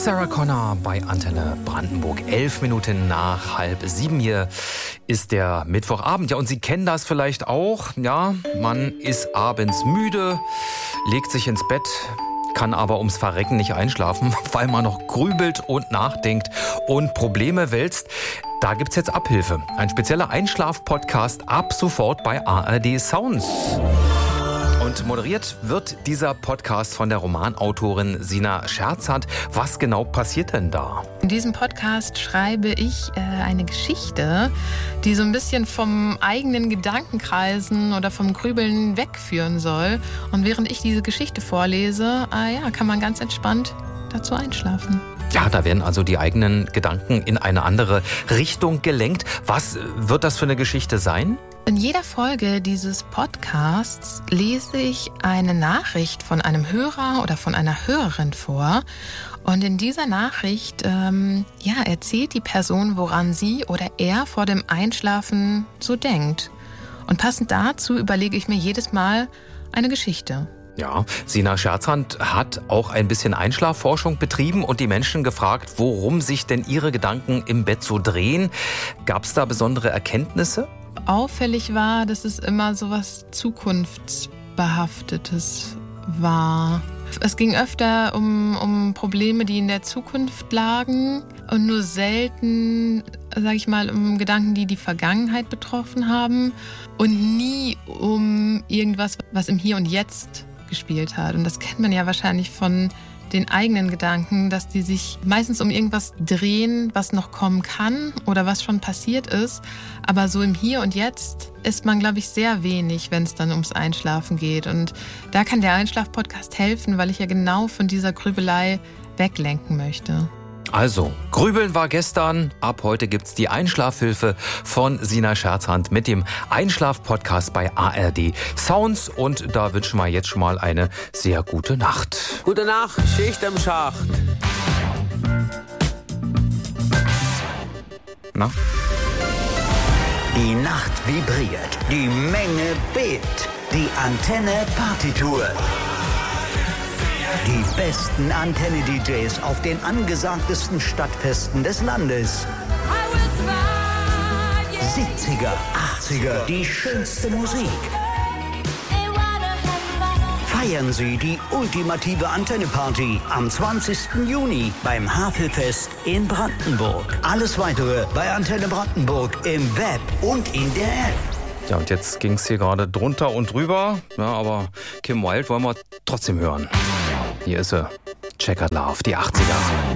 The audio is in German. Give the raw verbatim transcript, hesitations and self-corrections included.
Sarah Connor bei Antenne Brandenburg. Elf Minuten nach halb sieben. Hier ist der Mittwochabend. Ja, und Sie kennen das vielleicht auch. Ja, man ist abends müde, legt sich ins Bett, kann aber ums Verrecken nicht einschlafen, weil man noch grübelt und nachdenkt und Probleme wälzt. Da gibt's jetzt Abhilfe. Ein spezieller Einschlaf-Podcast ab sofort bei A R D Sounds. Und moderiert wird dieser Podcast von der Romanautorin Sina Scherzand. Was genau passiert denn da? In diesem Podcast schreibe ich äh, eine Geschichte, die so ein bisschen vom eigenen Gedankenkreisen oder vom Grübeln wegführen soll. Und während ich diese Geschichte vorlese, äh, ja, kann man ganz entspannt dazu einschlafen. Ja, da werden also die eigenen Gedanken in eine andere Richtung gelenkt. Was wird das für eine Geschichte sein? In jeder Folge dieses Podcasts lese ich eine Nachricht von einem Hörer oder von einer Hörerin vor. Und in dieser Nachricht ähm, ja, erzählt die Person, woran sie oder er vor dem Einschlafen so denkt. Und passend dazu überlege ich mir jedes Mal eine Geschichte. Ja, Sina Scherzand hat auch ein bisschen Einschlafforschung betrieben und die Menschen gefragt, worum sich denn ihre Gedanken im Bett so drehen. Gab es da besondere Erkenntnisse? Auffällig war, dass es immer so was Zukunftsbehaftetes war. Es ging öfter um, um Probleme, die in der Zukunft lagen und nur selten, sag ich mal, um Gedanken, die die Vergangenheit betroffen haben und nie um irgendwas, was im Hier und Jetzt gespielt hat. Und das kennt man ja wahrscheinlich von den eigenen Gedanken, dass die sich meistens um irgendwas drehen, was noch kommen kann oder was schon passiert ist. Aber so im Hier und Jetzt ist man, glaube ich, sehr wenig, wenn es dann ums Einschlafen geht. Und da kann der Einschlaf-Podcast helfen, weil ich ja genau von dieser Grübelei weglenken möchte. Also, Grübeln war gestern. Ab heute gibt's die Einschlafhilfe von Sina Scherzand mit dem Einschlaf-Podcast bei A R D Sounds. Und da wünschen wir jetzt schon mal eine sehr gute Nacht. Gute Nacht, Schicht im Schacht. Na? Die Nacht vibriert, die Menge bebt, die Antenne Partytour. Die besten Antenne-D Js auf den angesagtesten Stadtfesten des Landes. siebziger, achtziger, die schönste Musik. Feiern Sie die ultimative Antenne-Party am zwanzigsten Juni beim Havelfest in Brandenburg. Alles Weitere bei Antenne Brandenburg im Web und in der App. Ja, und jetzt ging's hier gerade drunter und drüber. Ja, aber Kim Wilde wollen wir trotzdem hören. Hier ist sie. Checkered Love, die achtziger.